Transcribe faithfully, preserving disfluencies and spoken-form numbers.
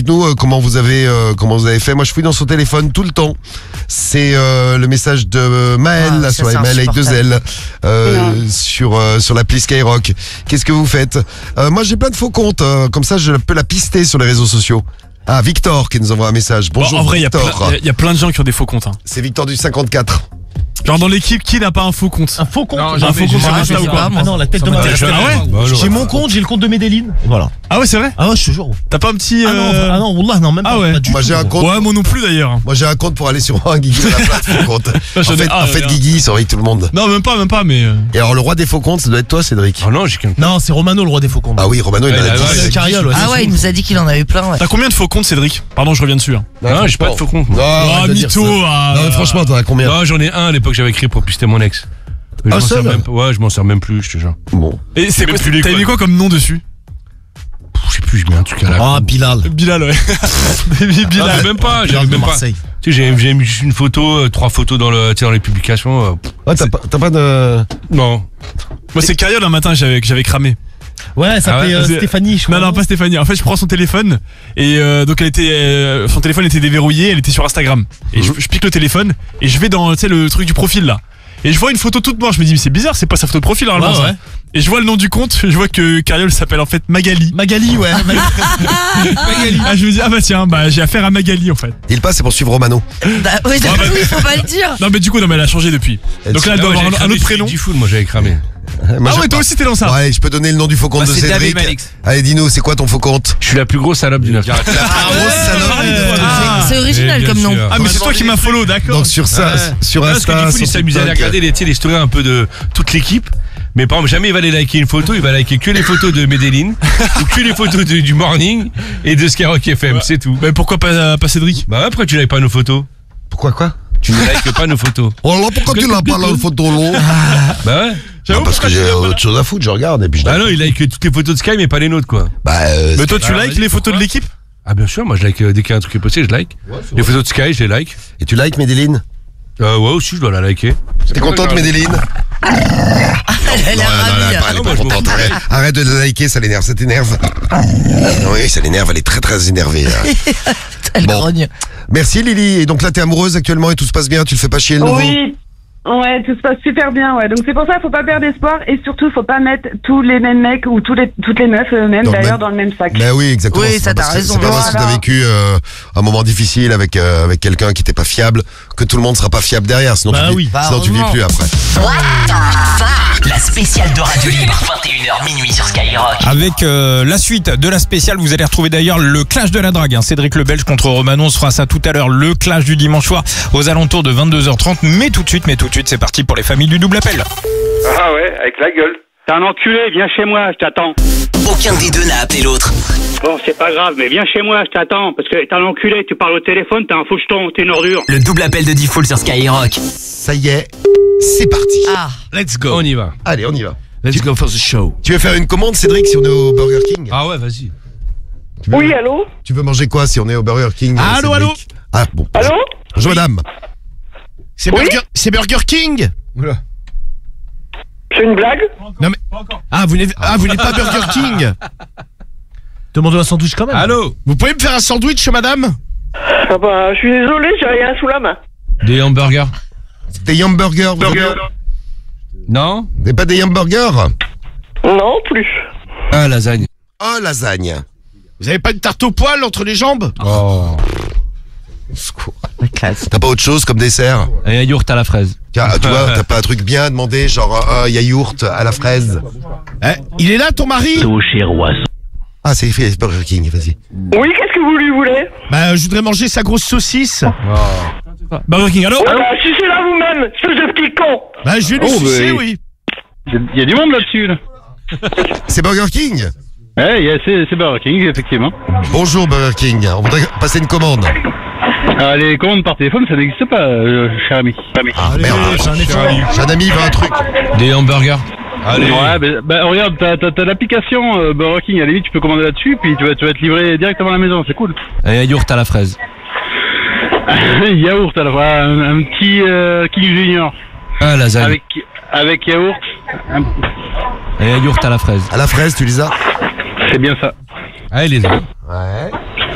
dites-nous euh, comment vous avez euh, comment vous avez fait. Moi, je fouille dans son téléphone tout le temps. C'est euh, le message de Maël, Ah, la ça, soirée c'est Maël avec deux L, euh, sur euh, sur l'appli Skyrock. Qu'est-ce que vous faites? euh, Moi, j'ai plein de faux comptes. Euh, comme ça, je peux la pister sur les réseaux sociaux. Ah, Victor qui nous envoie un message. Bonjour. Bon, en vrai, il y, Victor. y a plein de gens qui ont des faux comptes. Hein. C'est Victor du cinquante-quatre. Genre dans l'équipe, qui n'a pas un faux compte? Un faux compte. Non, Un jamais, faux compte j'ai sur jamais Insta fait ou ça. quoi? Ah non, la tête de ma Ah ouais? J'ai mon compte, j'ai le compte de Medellin. Voilà. Ah ouais, c'est vrai? Ah ouais, je te jure. T'as pas un petit. Ah non, euh, ah non, Wallah, non, même Ah pas. ouais. Pas du Moi, tout. j'ai un compte. Ouais, moi non plus d'ailleurs. Moi, j'ai un compte pour aller sur un Guigui à la place de faux compte. En j'en ai fait, un, en fait j'en ai un. Guigui, il surveille tout le monde. Non, même pas, même pas, mais. euh, Et alors, le roi des faux comptes, ça doit être toi, Cédric. Oh non, j'ai qu'un. Non, c'est Romano le roi des faux comptes. Ah oui, Romano, il en Ouais, a là, dix. ouais, Carriole, ouais. Ah ouais, il nous a dit qu'il en avait plein. Ouais. T'as combien de faux comptes, Cédric? Pardon, je reviens dessus. Hein. Non, j'ai pas de faux compte. Non, Oh, arrête de dire ça. mytho. ah, Non, mais franchement, t'en as combien? Non, j'en ai un à l'époque, j'avais écrit pour pister mon ex. Je Un m'en sers seul même pas- Ouais, je m'en sers même plus, je te jure. Bon. Et c'est Même quoi? plus T'as l'école. mis quoi comme nom dessus? Je sais plus, je mets un truc à la. Ah, Bilal. Bilal, ouais. T'as mis Ah, Bilal. mais même pas, Bilal j'avais de même pas. Marseille. Tu sais, j'ai j'ai mis juste une photo, euh, trois photos dans le, tu sais, dans les publications. euh, pff, Ouais, t'as pas, t'as pas de. non. Moi, c'est Carriole un matin que j'avais que j'avais cramé. Ouais, ça Ah s'appelait ouais, euh, c'est- Stéphanie, je crois. Non, non, pas Stéphanie. En fait, je prends son téléphone et euh, donc elle était, euh, son téléphone était déverrouillé, elle était sur Instagram. Et je, je pique le téléphone et je vais dans, tu sais, le truc du profil là. Et je vois une photo toute noire. Je me dis mais c'est bizarre, c'est pas sa photo de profil normalement. Ouais, ça. ouais. Et je vois le nom du compte. Je vois que Carriole s'appelle en fait Magali. Magali, ouais. Magali. Ah, je me dis ah bah tiens, bah j'ai affaire à Magali en fait. Il passe, c'est pour suivre Romano. Bah, oui, bah- oui, faut pas le dire. Non mais du coup non mais elle a changé depuis. Elle Donc là elle Ah doit ouais, avoir j'avais un, un cramé autre prénom. Du full, moi j'avais cramé. Moi, Ah j'ai ouais, toi pas. aussi t'es dans ça. Ouais, je peux donner le nom du faux compte Bah, de c'est David Cédric. Malix. Allez, dis-nous, c'est quoi ton faux compte? Je suis la plus grosse salope du neuf. La plus grosse salope du neuf. Ah. C'est original Mais bien comme nom. sûr. Ah mais c'est toi qui m'as follow, d'accord. Donc sur ça, Ouais. sur Ouais, parce que Insta, du coup, il sur s'amusait à aller TikTok. regarder les, tu sais, les stories un peu de toute l'équipe. Mais par exemple, jamais il va aller liker une photo, il va liker que les photos de Medellin, ou que les photos de- du Morning et de Skyrock F M, c'est tout. Mais pourquoi pas, pas Cédric? Bah après, tu likes pas nos photos. Pourquoi quoi? Tu ne likes pas nos photos. Oh là, pourquoi tu l'as pas là, le photo long? Bah ouais. Non, parce que j'ai autre chose à foutre, je regarde et puis je. Bah non, il like toutes les photos de Sky, mais pas les nôtres, quoi. Bah, euh, Mais toi tu Alors, likes vas-y, les photos de pourquoi l'équipe? Ah bien sûr, moi je like, euh, dès qu'il y a un truc qui est posté, je like. Les photos de Sky, je les like. et tu likes Medellin? Euh, ouais, aussi, je dois la liker. T'es contente, Medellin? Elle a l'air ravie. elle est Non, pas moi, je contente. m'en fous. Arrête, arrête de la liker, ça l'énerve, ça t'énerve. Oui, ça l'énerve, elle est très très énervée. là. Elle Bon. grogne. Merci Lily. Et donc là, t'es amoureuse actuellement et tout se passe bien, tu le fais pas chier le nouveau? Oui, ouais, tout se passe super bien, ouais. Donc c'est pour ça, faut pas perdre espoir et surtout, faut pas mettre tous les mêmes mecs ou tous les, toutes les meufs euh, même Dans le d'ailleurs même- dans le même sac. Ben oui, exactement. Oui, C'est ça, pas t'as parce que- raison. C'est pas parce que t'as Voilà. vécu euh, un moment difficile avec euh, avec quelqu'un qui était pas fiable que tout le monde sera pas fiable derrière. Sinon, Bah tu, vis, oui. Bah, sinon tu vis heureusement. plus après. La spéciale de Radio Libre, vingt et une heures minuit sur Skyrock. Avec euh, la suite de la spéciale, vous allez retrouver d'ailleurs le clash de la drague. Hein. Cédric le Belge contre Romano, on se fera ça tout à l'heure. Le clash du dimanche soir aux alentours de vingt-deux heures trente. Mais tout de suite, mais tout de suite, c'est parti pour les familles du double appel. Ah ouais, avec la gueule. T'es un enculé, viens chez moi, je t'attends. Aucun des deux n'a appelé l'autre. Bon, c'est pas grave, mais viens chez moi, je t'attends. Parce que t'es un enculé, tu parles au téléphone, t'es un foucheton, t'es une ordure. Le double appel de Diffoul sur Skyrock. Ça y est, c'est parti. Ah, Let's go. On y va. Allez, on y va. Let's go for the show. Tu veux faire une commande, Cédric, si on est au Burger King? Ah ouais, vas-y. Tu veux- Oui, allô? Tu veux manger quoi si on est au Burger King? euh, Allô, Cédric allô? Ah bon. Allô? Bonjour madame. C'est Oui Burger, c'est Burger King. C'est une blague? Non mais ah vous n'êtes ah vous n'êtes pas Burger King. Demandez un sandwich quand même. Allô? Vous pouvez me faire un sandwich, madame? Ah bah, je suis désolé, j'ai rien sous la main. Des hamburgers. Des hamburgers. vous avez- Non? Des pas des hamburgers? Non, plus. Ah, lasagne. Oh, lasagne. Vous avez pas une tarte au poil entre les jambes? Oh. Au secours. la classe. T'as pas autre chose comme dessert? Et un yaourt à la fraise. Tiens, tu vois, t'as pas un truc bien à demander, genre un yaourt à la fraise? Eh, il est là ton mari? Ah, c'est fait, c'est Burger King, vas-y. Oui, qu'est-ce que vous lui voulez? Bah je voudrais manger sa grosse saucisse. Burger King, allô? Ah bah, sucez-la vous-même, espèce de petit con. Bah je vais lui Oh, sucer, bah, oui. Il y a du monde là-dessus, là. C'est Burger King? Ouais, y a- c'est c'est Burger King, effectivement. Bonjour Burger King, on voudrait passer une commande. Ah, les commandes par téléphone, ça n'existe pas, euh, cher ami. Ah merde, c'est un effort. j'ai un ami, il veut un truc. Des hamburgers. Allez. Ouais, bah, bah, regarde, t'as, t'as, t'as l'application euh, Burger King, à la limite, tu peux commander là-dessus, puis tu vas, tu vas être livré directement à la maison, c'est cool. Et un yaourt à la fraise. Yaourt, alors, un, un petit euh, King Junior. Ah, lasagne. Avec, avec yaourt, un- Et un yaourt à la fraise. À la fraise, tu les as? c'est bien ça. Allez, les autres. Ouais.